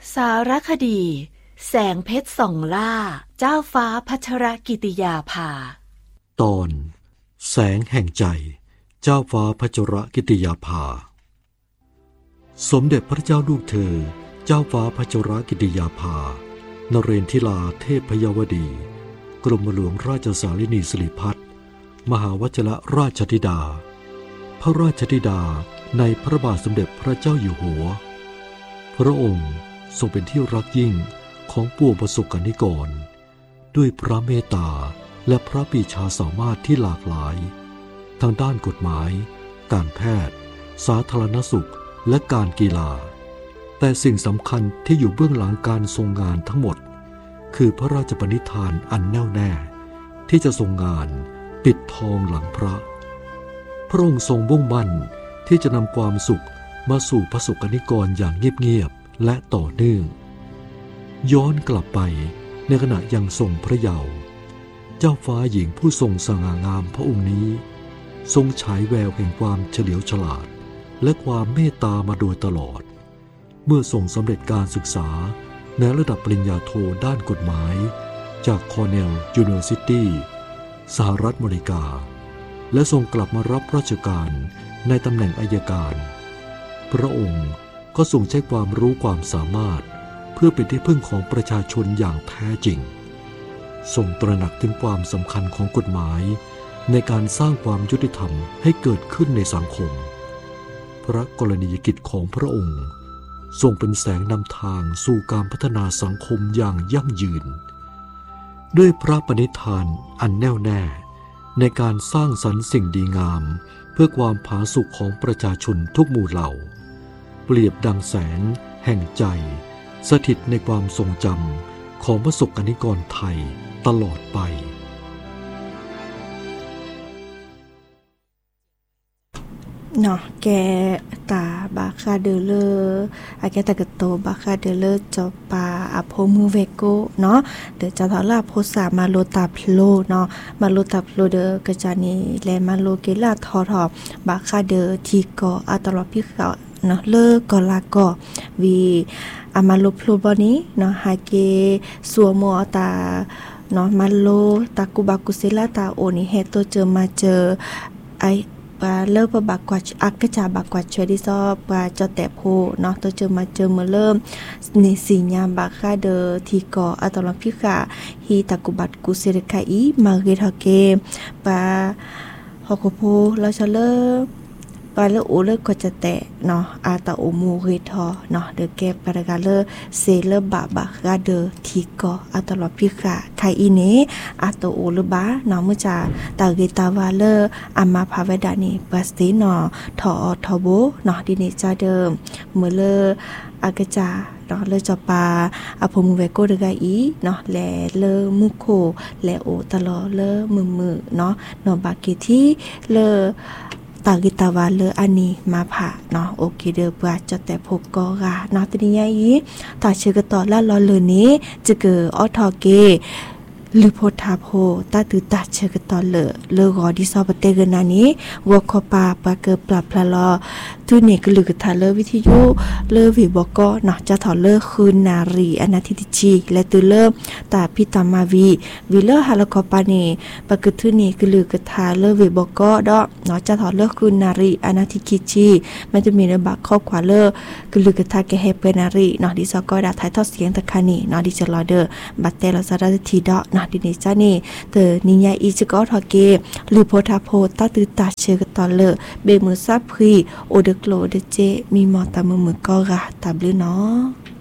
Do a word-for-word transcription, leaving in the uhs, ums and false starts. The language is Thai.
สารคดีแสงเพชรส่องล่าเจ้าฟ้าพัชรกิติยาภาตอนแสงแห่งใจเจ้าฟ้าพัชรกิติยาภาสมเด็จพระเจ้าลูกเธอเจ้าฟ้าพัชรกิติยาภานเรนทิลาเทพพยวดีกรมหลวงราชสารินีสิริพัฒน์มหาวชิรราชธิดาพระราชธิดาในพระบาทสมเด็จพระเจ้าอยู่หัวพระองค์ทรงเป็นที่รักยิ่งของปวงประสบกนิกรด้วยพระเมตตาและพระปรีชาสามารถที่หลากหลายทางด้านกฎหมายการแพทย์สาธารณสุขและการกีฬาแต่สิ่งสำคัญที่อยู่เบื้องหลังการทรงงานทั้งหมดคือพระราชปณิธานอันแน่วแน่ที่จะทรงงานปิดทองหลังพระพระองค์ทรงมุ่งมั่นที่จะนำความสุขมาสู่ประสบกนิกรอย่างเงียบๆและต่อเนื่องย้อนกลับไปในขณะยังทรงพระเยาว์เจ้าฟ้าหญิงผู้ทรงสง่างามพระองค์นี้ทรงฉายแววแห่งความเฉลียวฉลาดและความเมตตามาโดยตลอดเมื่อทรงสำเร็จการศึกษาในระดับปริญญาโทด้านกฎหมายจากคอร์เนลยูนิเวอร์ซิตี้สหรัฐอเมริกาและทรงกลับมารับราชการในตำแหน่งอัยการพระองค์ก็ทรงใช้ความรู้ความสามารถเพื่อเป็นที่พึ่งของประชาชนอย่างแท้จริงทรงตระหนักถึงความสำคัญของกฎหมายในการสร้างความยุติธรรมให้เกิดขึ้นในสังคมพระกรณียกิจของพระองค์ทรงเป็นแสงนำทางสู่การพัฒนาสังคมอย่างยั่งยืนด้วยพระปณิธานอันแน่วแน่ในการสร้างสรรค์สิ่งดีงามเพื่อความผาสุกของประชาชนทุกหมู่เหล่าเปรียบดังแสงแห่งใจสถิตในความทรงจำของประสบกนิกรไทยตลอดไปเนาะแกตาบาคาเดเลออาแกตากะโตบาคาเดเลอจอปาอโพมูเวโกเนาะเดจะทอลาโพสามาโลตาพโลเนาะมาโลตาพโลเดกะจานีแลมาโลเกลาทอทอบาคาเดทีกออะตลอดพิกะเนาะเลอกอลากอวีอามาโลพโลบอนี้เนาะฮาเกสัวโมตาเนาะมาโลตากุบากุเซลาตาโอนิเฮโตเจอมาเจอไอปาเลิกปะบักกว่าอักกะจาบักกว่าช่วยดิซอปาจอแต่โพเนาะตัวเจอมาเจอเมื่อเริ่มในสีญาบักค่าเดอทีกออะตอลพิกะฮีตะกุบัดกุเซรคาอีมาเกทอเกปาฮอกโพแล้วจะเลิกปาเลโอเลก็จะแตะเนาะอาตาโอมูเรทอเนาะเดแกปารากาเลเซเลบะบะกาเดทีกออะตลอพิกะไคอีเนอาตโอเลบะเนาะมุจาตาเกตาวาเลอามาภาเวดานีบัสติเนาะทออทอโบเนาะดิเนจาเดิมเมื่อเลอากะจาเนาะเลจอปาอะโพมูเวโกเดกาอีเนาะแลเลมุโคแลโอตลอเลมือมือเนาะเนาะบาเกที่เลตากิตาวาเลอันนี้มาผ่าเนาะโอเคเดอปว่าจะแต่พกกอกาเนาะตนี้ยีตาเชื่อต่อละลอเลนี้จะเกิดออทอเกหรือโพธาโพตาตือตาเชื่อต่อเลเลกอดิซอปเตกนานี้วอคอปาปาเกปรับพลาลอทุนี่ก็ลือกทาเลวิทยุเลวิบอกก็เนาะจะถอเลคืนนารีอนาทิติจีและตือเลตาพิตามาวีวิเลฮาลคอปานีปากทุนี่ก็ลือกทาเลวิบอกก็ดอเนาะจะถอเลคืนนารีอนาทิกิจีมันจะมีในบักครอบขวาเลก็ลือกทาแกเฮเปนารีเนาะดิซอก็ดาถ่ายทอดเสียงตะคานีเนาะดิจะรอเดอบัตเตลซาราทีดอเนาะดิเนจานี่เตอนิยาอีจก็ทอเกหรือโพธาโพตาตือตาเชื่อต่อเลเบมือซับพรีโอเดโกลเดเจมีมอตามือมือก็กะตาบลือเนาะ